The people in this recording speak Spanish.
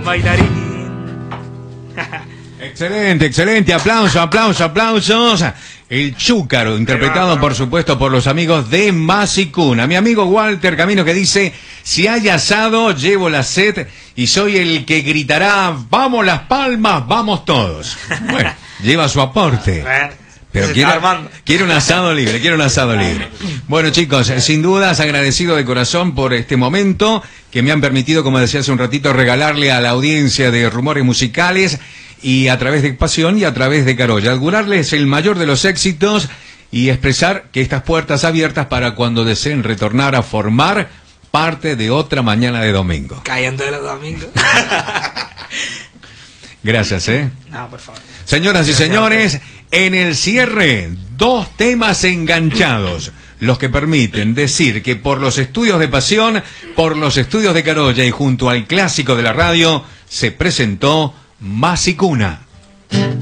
Bailarín. Excelente, excelente. Aplausos. El Chúcaro, interpretado por supuesto por los amigos de Masicuna. Mi amigo Walter Camino que dice: si hay asado, llevo la sed y soy el que gritará: vamos las palmas, vamos todos. Bueno, lleva su aporte. Pero quiero un asado libre, Bueno, chicos, sin dudas agradecido de corazón por este momento que me han permitido, como decía hace un ratito, regalarle a la audiencia de Rumores Musicales y a través de Pasión y a través de Carolla. Augurarles el mayor de los éxitos y expresar que estas puertas abiertas para cuando deseen retornar a formar parte de otra mañana de domingo. Cayendo de los domingos. Gracias, No, por favor. Señoras y señores, en el cierre, 2 temas enganchados, los que permiten decir que por los estudios de Pasión, por los estudios de Carolla y junto al clásico de la radio, se presentó Masicuna.